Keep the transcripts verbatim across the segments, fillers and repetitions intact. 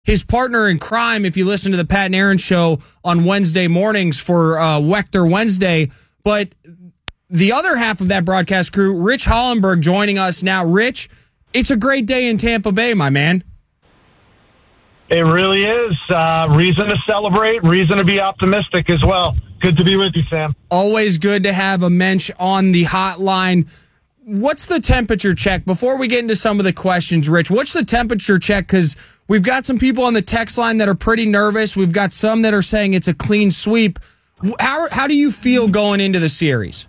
his partner in crime, if you listen to the Pat and Aaron show on Wednesday mornings for uh, Wechter Wednesday. But the other half of that broadcast crew, Rich Hollenberg, joining us now. Rich, it's a great day in Tampa Bay, my man. It really is. Uh, reason to celebrate, reason to be optimistic as well. Good to be with you, Sam. Always good to have a mensch on the hotline. What's the temperature check? Before we get into some of the questions, Rich, what's the temperature check? Because we've got some people on the text line that are pretty nervous. We've got some that are saying it's a clean sweep. How, how do you feel going into the series?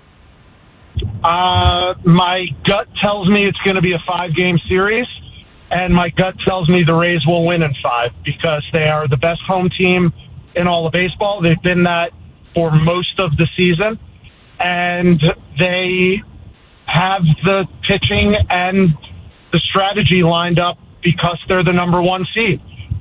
Uh, my gut tells me it's going to be a five-game series, and my gut tells me the Rays will win in five because they are the best home team in all of baseball. They've been that for most of the season, and they have the pitching and the strategy lined up because they're the number one seed.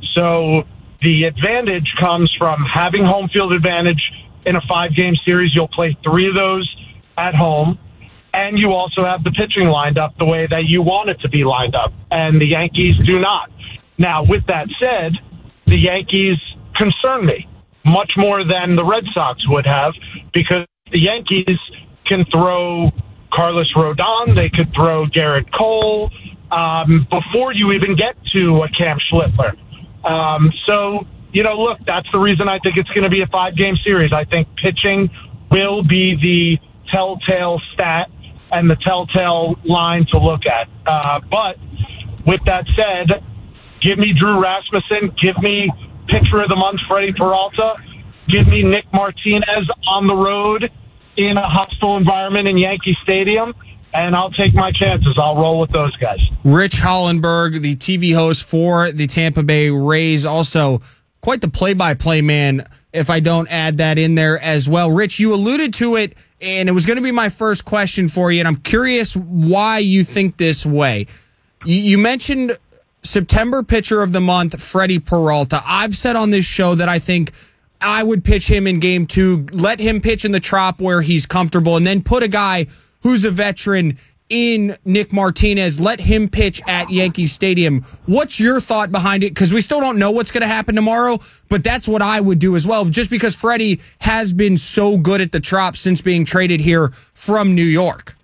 So the advantage comes from having home field advantage in a five-game series. You'll play three of those at home, and you also have the pitching lined up the way that you want it to be lined up, and the Yankees do not. Now, with that said, the Yankees concern me much more than the Red Sox would have because the Yankees can throw Carlos Rodon, they could throw Garrett Cole um, before you even get to a Cam Schlittler. Um, so, you know, look, that's the reason I think it's going to be a five-game series. I think pitching will be the telltale stat and the telltale line to look at. Uh, but with that said, give me Drew Rasmussen, give me pitcher of the month Freddie Peralta, give me Nick Martinez on the road in a hostile environment in Yankee Stadium, and I'll take my chances. I'll roll with those guys. Rich Hollenberg, the T V host for the Tampa Bay Rays, also quite the play-by-play man, if I don't add that in there as well. Rich, you alluded to it, and it was going to be my first question for you, and I'm curious why you think this way. You, you mentioned September pitcher of the month, Freddie Peralta. I've said on this show that I think I would pitch him in game two, let him pitch in the Trop where he's comfortable, and then put a guy who's a veteran in Nick Martinez, let him pitch at Yankee Stadium. What's your thought behind it? Because we still don't know what's going to happen tomorrow, but that's what I would do as well, just because Freddie has been so good at the Trop since being traded here from New York.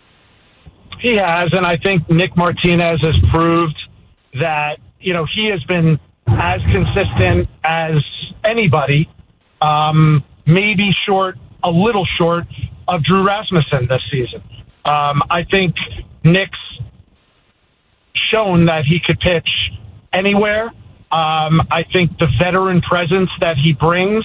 He has, and I think Nick Martinez has proved that, you know, he has been as consistent as anybody, um, maybe short, a little short of Drew Rasmussen this season. Um, I think Nick's shown that he could pitch anywhere. Um, I think the veteran presence that he brings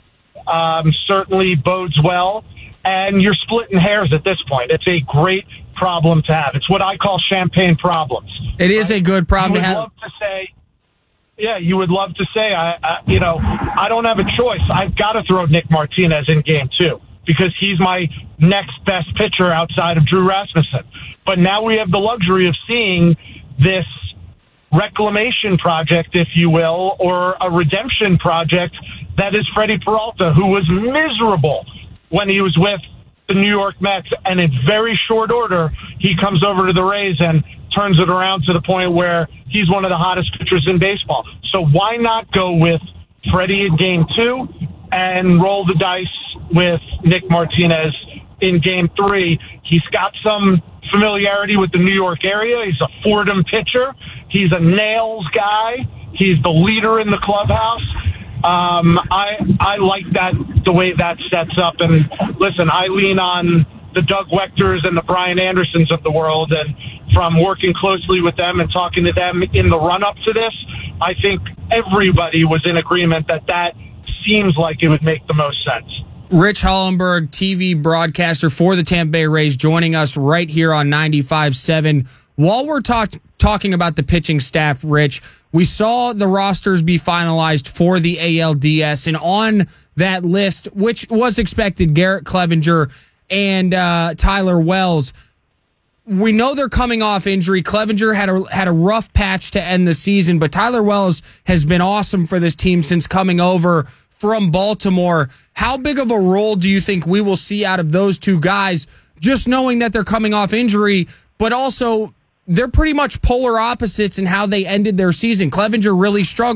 um, certainly bodes well. And you're splitting hairs at this point. It's a great problem to have. It's what I call champagne problems. It is right? a good problem you to would have. Love to say, yeah, you would love to say, I, I, you know, I don't have a choice. I've got to throw Nick Martinez in game two, because he's my next best pitcher outside of Drew Rasmussen. But now we have the luxury of seeing this reclamation project, if you will, or a redemption project that is Freddie Peralta, who was miserable when he was with the New York Mets. And in very short order, he comes over to the Rays and turns it around to the point where he's one of the hottest pitchers in baseball. So why not go with Freddie in game two and roll the dice with Nick Martinez in game three? He's got some familiarity with the New York area. He's a Fordham pitcher. He's a nails guy. He's the leader in the clubhouse. Um, I I like that, the way that sets up. And listen, I lean on the Doug Wechters and the Brian Andersons of the world, and from working closely with them and talking to them in the run-up to this, I think everybody was in agreement that that seems like it would make the most sense. Rich Hollenberg, T V broadcaster for the Tampa Bay Rays, joining us right here on ninety-five point seven. While we're talk, talking about the pitching staff, Rich, we saw the rosters be finalized for the A L D S, and on that list, which was expected, Garrett Clevenger and uh, Tyler Wells. We know they're coming off injury. Clevenger had a had a rough patch to end the season, but Tyler Wells has been awesome for this team since coming over from Baltimore. How big of a role do you think we will see out of those two guys, just knowing that they're coming off injury, but also they're pretty much polar opposites in how they ended their season. Clevenger really struggled.